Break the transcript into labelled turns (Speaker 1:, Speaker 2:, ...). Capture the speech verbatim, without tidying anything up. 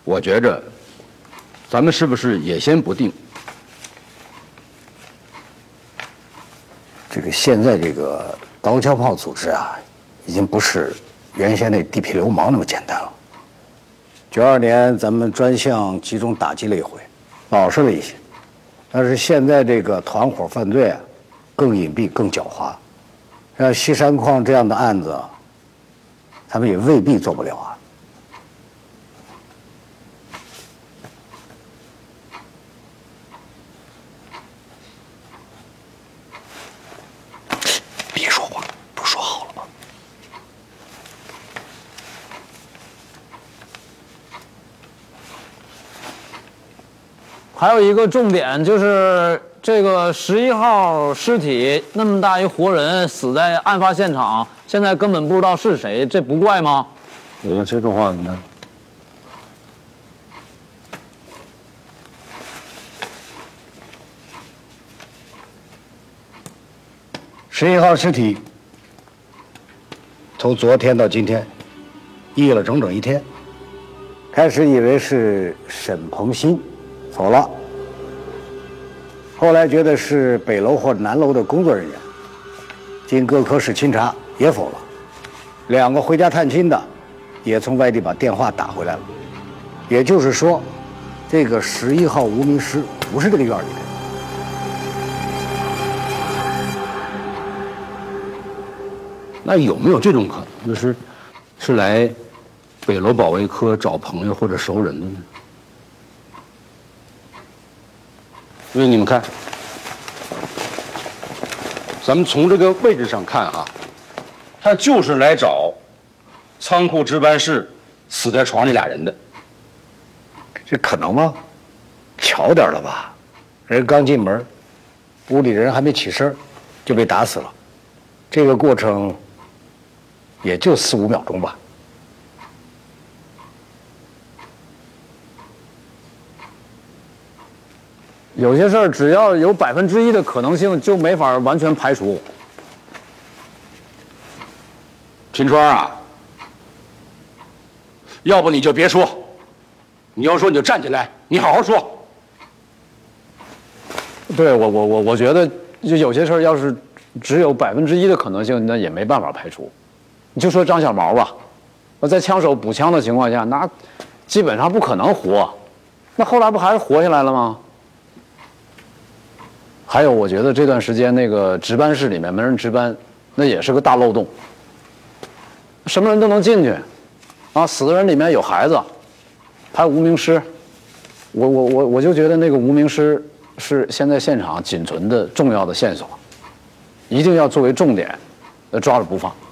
Speaker 1: 我觉着，咱们是不是也先不定？
Speaker 2: 这个现在这个刀枪炮组织啊，已经不是原先那地痞流氓那么简单了。九二年咱们专项集中打击了一回，老实了一些，但是现在这个团伙犯罪啊，更隐蔽、更狡猾。像西山矿这样的案子，他们也未必做不了啊。别说话，不说好了吗？
Speaker 3: 还有一个重点就是这个十一号尸体那么大一活人死在案发现场，现在根本不知道是谁，这不怪吗？
Speaker 2: 有了这种话呢？十一号尸体从昨天到今天，熨了整整一天。开始以为是沈鹏鑫否了，后来觉得是北楼或南楼的工作人员，经各科室清查也否了。两个回家探亲的也从外地把电话打回来了。也就是说，这个十一号无名尸不是这个院里的。
Speaker 1: 那有没有这种可能，就是是来北楼保卫科找朋友或者熟人的呢？因为你们看，咱们从这个位置上看啊，他就是来找仓库值班室死在床那俩人的。
Speaker 2: 这可能吗？巧点了吧？人刚进门，屋里人还没起身，就被打死了。这个过程也就四五秒钟吧。
Speaker 3: 有些事儿只要有百分之一的可能性，就没法完全排除。
Speaker 1: 秦川啊，要不你就别说，你要说你就站起来，你好好说。
Speaker 3: 对我我我我觉得，就有些事儿要是只有百分之一的可能性，那也没办法排除。你就说张小毛吧，我在枪手补枪的情况下，那基本上不可能活，那后来不还是活下来了吗？还有，我觉得这段时间那个值班室里面没人值班，那也是个大漏洞。什么人都能进去，啊，死的人里面有孩子，还有无名尸。我我我我就觉得那个无名尸是现在现场仅存的重要的线索，一定要作为重点，呃，抓着不放。